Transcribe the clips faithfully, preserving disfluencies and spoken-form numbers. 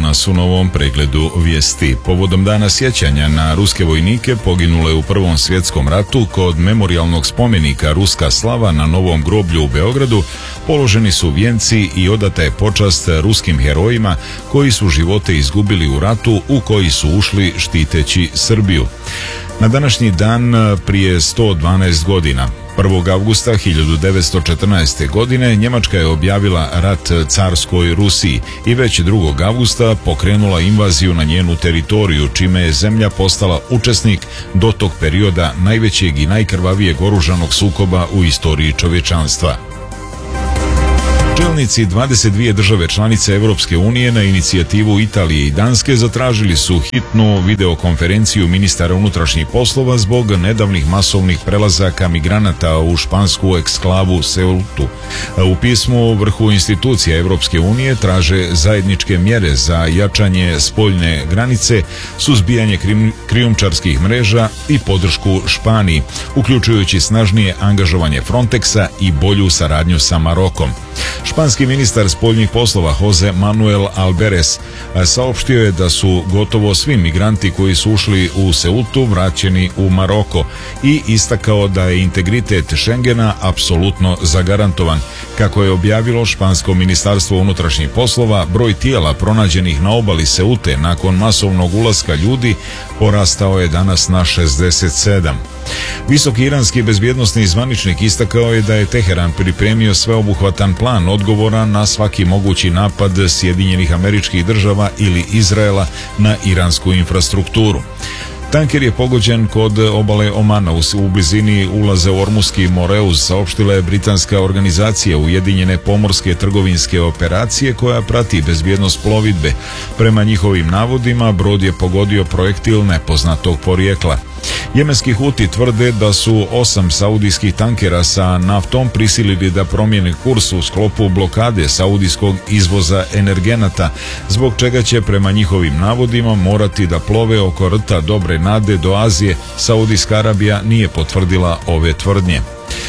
danas u novom pregledu vijesti. Povodom dana sjećanja na ruske vojnike poginule u Prvom svjetskom ratu kod memorijalnog spomenika Ruska slava na Novom groblju u Beogradu položeni su vijenci i odata je počast ruskim herojima koji su živote izgubili u ratu u koji su ušli štiteći Srbiju. Na današnji dan prije sto dvanaest godina, prvog avgusta hiljadu devetsto četrnaeste. godine, Njemačka je objavila rat carskoj Rusiji i već drugog avgusta pokrenula invaziju na njenu teritoriju, čime je zemlja postala učesnik do tog perioda najvećeg i najkrvavijeg oružanog sukoba u istoriji čovječanstva. Čelnici dvadeset dvije države članice Europske unije na inicijativu Italije i Danske zatražili su hitnu videokonferenciju ministara unutrašnjih poslova zbog nedavnih masovnih prelazaka migranata u špansku eksklavu Ceutu. U pismu vrhu institucija Europske unije traže zajedničke mjere za jačanje spoljne granice, suzbijanje krijumčarskih mreža i podršku Španiji, uključujući snažnije angažovanje Frontexa i bolju saradnju sa Marokom. Španski ministar spoljnih poslova Jose Manuel Albares saopštio je da su gotovo svi migranti koji su ušli u Ceutu vraćeni u Maroko i istakao da je integritet Schengena apsolutno zagarantovan. Kako je objavilo špansko ministarstvo unutrašnjih poslova, broj tijela pronađenih na obali Ceute nakon masovnog ulaska ljudi porastao je danas na šezdeset sedam. Visoki iranski bezbjednosni zvaničnik istakao je da je Teheran pripremio sveobuhvatan plan odgovora na svaki mogući napad Sjedinjenih Američkih Država ili Izraela na iransku infrastrukturu. Tanker je pogođen kod obale Omana u blizini ulaza u Ormuski Moreuz, saopštila je britanska organizacija Ujedinjene pomorske trgovinske operacije koja prati bezbjednost plovidbe. Prema njihovim navodima, brod je pogodio projektil nepoznatog porijekla. Jemenski Huti tvrde da su osam saudijskih tankera sa naftom prisilili da promijene kurs u sklopu blokade saudijskog izvoza energenata, zbog čega će prema njihovim navodima morati da plove oko rta Dobre nade do Azije. Saudijska Arabija nije potvrdila ove tvrdnje.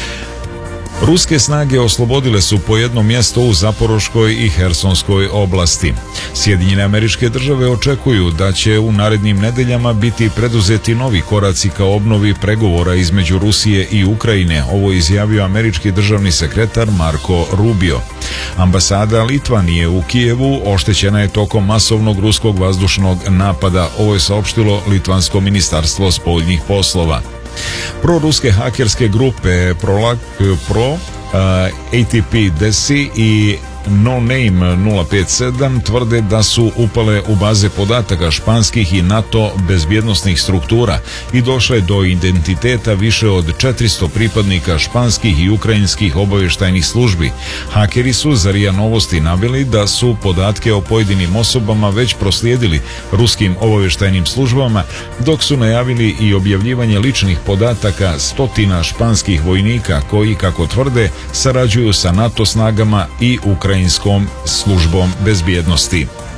Ruske snage oslobodile su po jedno mjesto u Zaporoškoj i Hersonskoj oblasti. Sjedinjene Američke Države očekuju da će u narednim nedeljama biti preduzeti novi koraci ka obnovi pregovora između Rusije i Ukrajine. Ovo je izjavio američki državni sekretar Marko Rubio. Ambasada Litvanije u Kijevu oštećena je tokom masovnog ruskog vazdušnog napada. Ovo je saopštilo Litvansko ministarstvo spoljnih poslova. Proruske hakerske grupe Prolak, Pro, uh, A T P Desi i No Name nula pet sedam tvrde da su upale u baze podataka španskih i NATO bezbjednosnih struktura i došle do identiteta više od četiristo pripadnika španskih i ukrajinskih obavještajnih službi. Hakeri su za R I A Novosti naveli da su podatke o pojedinim osobama već proslijedili ruskim obavještajnim službama, dok su najavili i objavljivanje ličnih podataka stotina španskih vojnika koji, kako tvrde, sarađuju sa NATO snagama i Ukrajinskom službom bezbjednosti.